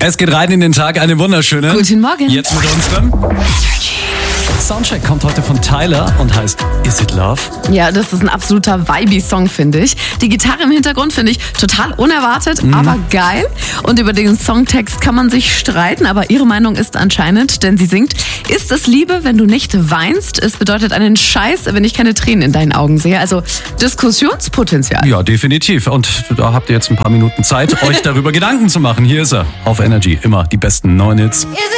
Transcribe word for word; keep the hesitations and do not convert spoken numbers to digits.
Es geht rein in den Tag, eine wunderschöne. Guten Morgen. Jetzt mit unserem Soundcheck kommt heute von Tyler und heißt Is It Love? Ja, das ist ein absoluter Vibey-Song, finde ich. Die Gitarre im Hintergrund finde ich total unerwartet, mhm. aber geil. Und über den Songtext kann man sich streiten, aber ihre Meinung ist anscheinend, denn sie singt: Ist es Liebe, wenn du nicht weinst? Es bedeutet einen Scheiß, wenn ich keine Tränen in deinen Augen sehe. Also Diskussionspotenzial. Ja, definitiv. Und da habt ihr jetzt ein paar Minuten Zeit, euch darüber Gedanken zu machen. Hier ist er, auf Energy. Immer die besten neuen Hits.